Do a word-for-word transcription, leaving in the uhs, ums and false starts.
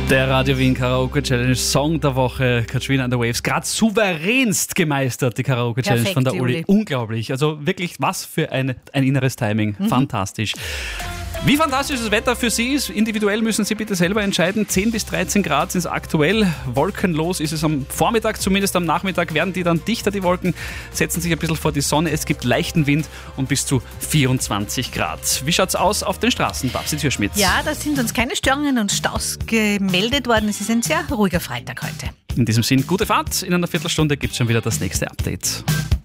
Der Radio Wien Karaoke Challenge Song der Woche, Katrina and the Waves, gerade souveränst gemeistert, die Karaoke Challenge Perfekt, von der Uli. Uli. Unglaublich, also wirklich was für eine, ein inneres Timing, mhm. fantastisch. Wie fantastisch das Wetter für Sie ist, individuell müssen Sie bitte selber entscheiden. zehn bis dreizehn Grad sind es aktuell. Wolkenlos ist es am Vormittag, zumindest am Nachmittag werden die dann dichter, die Wolken, setzen sich ein bisschen vor die Sonne. Es gibt leichten Wind und bis zu vierundzwanzig Grad. Wie schaut's aus auf den Straßen, Babsi Türschmidt? Ja, da sind uns keine Störungen und Staus gemeldet worden. Es ist ein sehr ruhiger Freitag heute. In diesem Sinn, gute Fahrt. In einer Viertelstunde gibt es schon wieder das nächste Update.